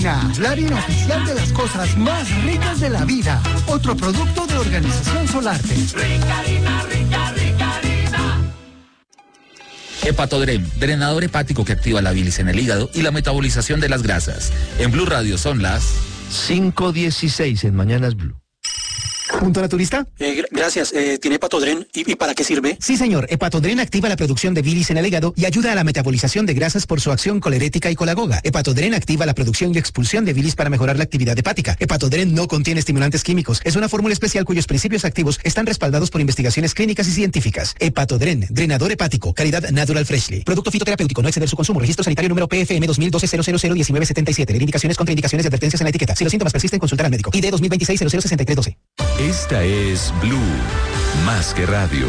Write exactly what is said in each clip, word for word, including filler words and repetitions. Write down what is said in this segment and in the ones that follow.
Rica-Harina, la harina oficial de las cosas más ricas de la vida. Otro producto de Organización Solarte. Rica-Harina, rica, rica, harina. Hepatodren, drenador hepático que activa la bilis en el hígado y la metabolización de las grasas. En Blue Radio son las cinco dieciséis en Mañanas Blue. ¿Punto naturista? Eh, gr- gracias. Eh, ¿Tiene Hepatodren? ¿Y, ¿Y para qué sirve? Sí, señor. Hepatodren activa la producción de bilis en el hígado y ayuda a la metabolización de grasas por su acción colerética y colagoga. Hepatodren activa la producción y expulsión de bilis para mejorar la actividad hepática. Hepatodren no contiene estimulantes químicos. Es una fórmula especial cuyos principios activos están respaldados por investigaciones clínicas y científicas. Hepatodren, drenador hepático, calidad Natural Freshly. Producto fitoterapéutico, no exceder su consumo. Registro sanitario número P F M dos mil doce cero cero cero diecinueve setenta y siete. Leer indicaciones, contraindicaciones y advertencias en la etiqueta. Si los síntomas persisten, consultar al médico. I D dos mil veintiséis cero cero sesenta y tres doce. Esta es Blue, más que radio.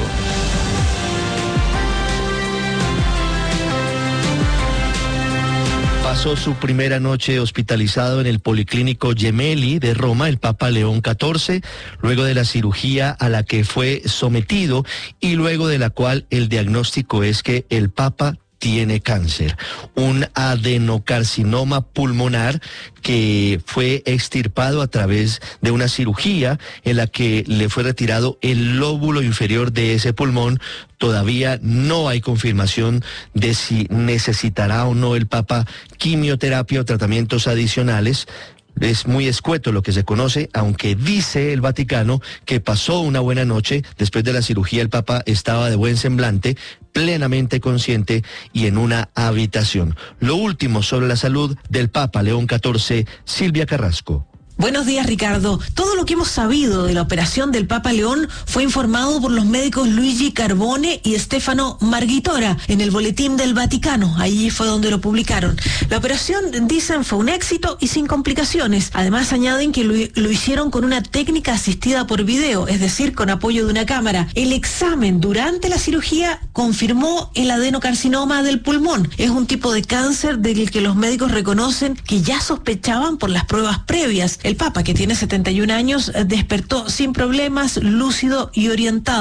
Pasó su primera noche hospitalizado en el Policlínico Gemelli de Roma, el Papa León catorce, luego de la cirugía a la que fue sometido y luego de la cual el diagnóstico es que el Papa tiene cáncer, un adenocarcinoma pulmonar que fue extirpado a través de una cirugía en la que le fue retirado el lóbulo inferior de ese pulmón. Todavía no hay confirmación de si necesitará o no el Papa quimioterapia o tratamientos adicionales. Es muy escueto lo que se conoce, aunque dice el Vaticano que pasó una buena noche. Después de la cirugía el Papa estaba de buen semblante, plenamente consciente y en una habitación. Lo último sobre la salud del Papa León catorce, Silvia Carrasco. Buenos días, Ricardo. Todo lo que hemos sabido de la operación del Papa León fue informado por los médicos Luigi Carbone y Stefano Marghitora en el Boletín del Vaticano. Allí fue donde lo publicaron. La operación, dicen, fue un éxito y sin complicaciones. Además, añaden que lo, lo hicieron con una técnica asistida por video, es decir, con apoyo de una cámara. El examen durante la cirugía confirmó el adenocarcinoma del pulmón. Es un tipo de cáncer del que los médicos reconocen que ya sospechaban por las pruebas previas. El Papa, que tiene setenta y un años, despertó sin problemas, lúcido y orientado.